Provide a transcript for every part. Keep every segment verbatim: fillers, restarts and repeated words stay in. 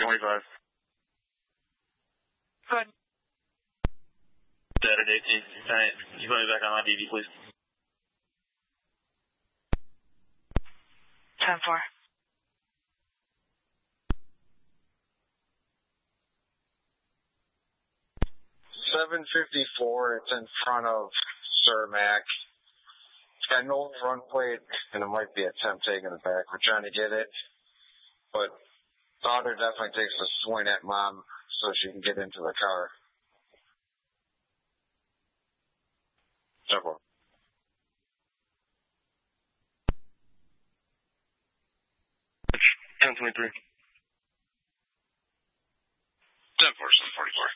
twenty-five. Good. Saturday, eighteen. Alright, can you put me back on my D V, please? ten four. seven fifty-four, it's in front of Cermak. It's got no front plate, and it might be a temp taking it back. We're trying to get it, but daughter definitely takes a swing at mom so she can get into the car. Several. ten twenty-three. ten four, seven forty-four.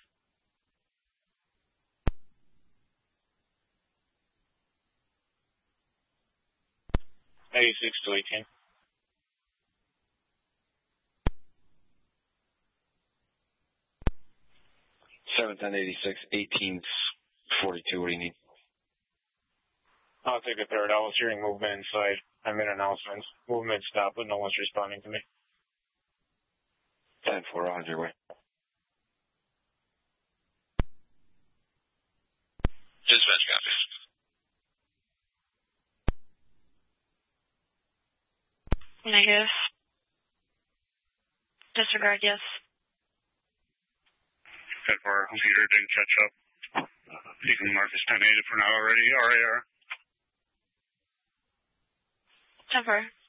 eighty-six to eighteen. seven ten eighty-six, eighteen forty-two, what do you need? I'll take a third. I was hearing movement inside. I'm in announcements. Movement stopped, but no one's responding to me. ten four, on your way. Dispatch copies. Negative. Disregard, yes. ten four, computer didn't catch up. You can mark as ten eight for now already. R A R. ten four.